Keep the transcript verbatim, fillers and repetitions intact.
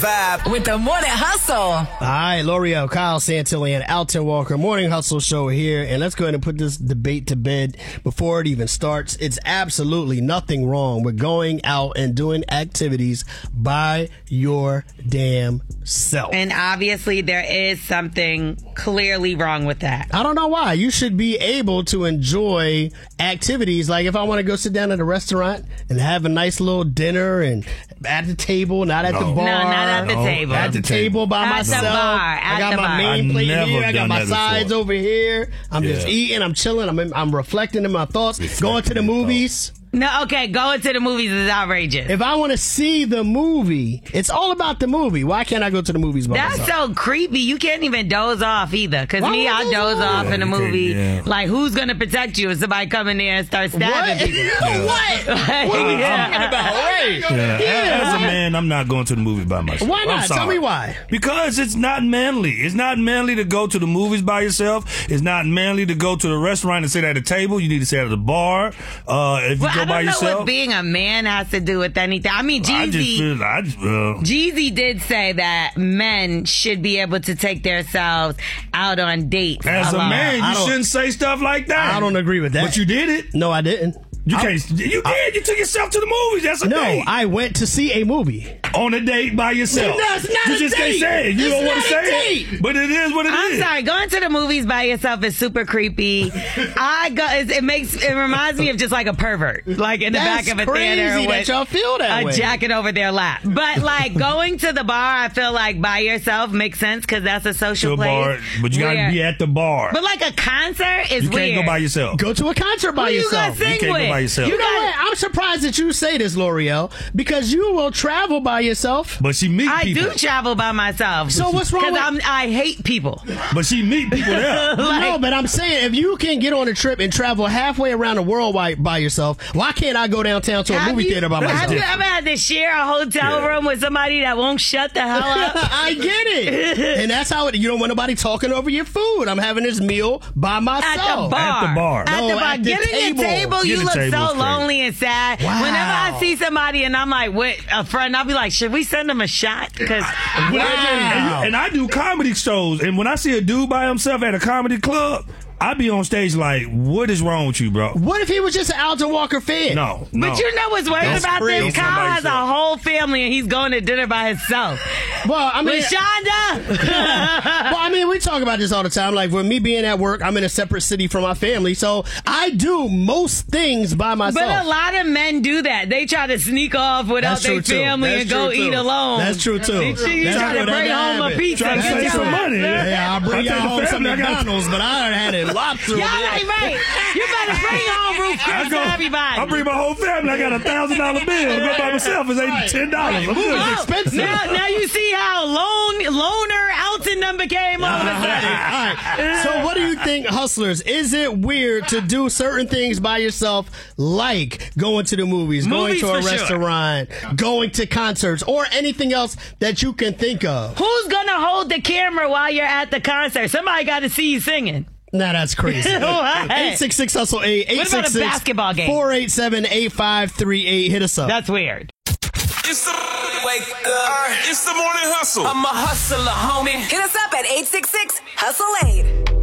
Vibe with the Morning Hustle. All right, L'Oreal, Kyle Santilli, and Alton Walker. Morning Hustle show here. And let's go ahead and put this debate to bed before it even starts. It's absolutely nothing wrong with going out and doing activities by your damn self. And obviously there is something clearly wrong with that. I don't know why. You should be able to enjoy activities. Like if I want to go sit down at a restaurant and have a nice little dinner and at the table, not at no. the bar. No, not at the no, table. At the table by at myself. The bar, at I got the my bar. main I've plate never here. I got done my that sides before. over here. I'm Yeah. just eating. I'm chilling. I'm I'm reflecting in my thoughts. Reflecting going to the in your movies. No, okay, going to the movies is outrageous. If I want to see the movie, it's all about the movie. Why can't I go to the movies by That's myself? so creepy. You can't even doze off either. Because me, I doze off Yeah, in a you can't, movie. yeah. Like, who's going to protect you if somebody come in there and start stabbing What? people? Yeah. What? What are we talking about? Right. Yeah. Yeah. As a man, I'm not going to the movie by myself. Why I'm not? Tell sorry. me why. Because it's not manly. It's not manly to go to the movies by yourself. It's not manly to go to the restaurant and sit at a table. You need to sit at the bar. Uh, if you Well, go I by don't know yourself. what being a man has to do with anything. I mean, I just Jeezy, feel, I just, uh, Jeezy did say that men should be able to take themselves out on dates. as a alone. man, I you don't- shouldn't say stuff like that. I don't agree with that. But you did it. No, I didn't. You I- can't. You did. You took yourself to the movies. That's a No, date. I went to see a movie. On a date by yourself. No, it's not you a just date. can't say it. You It's don't want not to a say date. it. But it is what it I'm is. sorry, going to the movies by yourself is super creepy. I go, it, it makes it reminds me of just like a pervert, like in the That's back of a crazy theater that with y'all feel that a way. jacket over their lap. But like going to the bar, I feel like by yourself makes sense because that's a social To a place. bar, but you got to where- be at the bar. But like a concert is you can't weird. go by yourself. Go to a concert by Who you yourself. gonna sing You can't go with? by yourself. You know got- what? I'm surprised that you say this, L'Oreal, because you will travel by yourself. But she meet I people. do travel by myself. So what's wrong Because with- I'm I hate people. But she meet people there. No, but I'm saying if you can get on a trip and travel halfway around the world by, by yourself, why can't I go downtown to a Have movie you- theater by myself? Have you ever had to share a hotel Yeah. room with somebody that won't shut the hell up? I get it. And that's how it, you don't want nobody talking over your food. I'm having this meal by myself. At the bar. At the bar. At No, the bar. at the Get in table. your table. Get You the look table so is crazy. lonely and sad. Wow. Whenever I see somebody and I'm like with a friend, I'll be like, should we send them a shot? Because When I- and, you- and I do comedy shows, and when I see a dude by himself at a comedy club, I be on stage like, what is wrong with you, bro? What if he was just an Alton Walker fan? No, no. But you know what's weird That's about crazy. this? Kyle Somebody has said- a whole family and he's going to dinner by himself. Well, I mean, With Shonda? well, I mean, we talk about this all the time. Like, with me being at work, I'm in a separate city from my family, so I do most things by myself. But a lot of men do that. They try to sneak off without That's their true, too. family That's and go true, too. eat alone. That's true, too. You try That's to true. bring That home a happens. pizza. Trying to Get save your some ass money. there. Yeah, I'll bring I y'all tell the home some family I got- McDonald's, but I done had it lobster. Yeah, right, right. You better bring home Ruth I Chris go, to everybody. I bring my whole family. I got a thousand dollar bill. Go by myself. It's eight ten dollars. I'm good. Oh, expensive. Now, now you see how lone, loner Alton number came all of a All sudden. right. So what do you think, hustlers? Is it weird to do certain things by yourself, like going to the movies, Movies going to for a sure. restaurant, going to concerts, or anything else that you can think of? Who's gonna hold the camera while you're at the concert? Somebody got to see you singing. Nah, that's crazy. What? eight six six hustle eight eight What about a six six basketball game? four eight seven eight five three eight. Hit us up. That's weird. It's the wake up. It's the morning hustle. I'm a hustler, homie. Hit us up at eight six six hustle eight.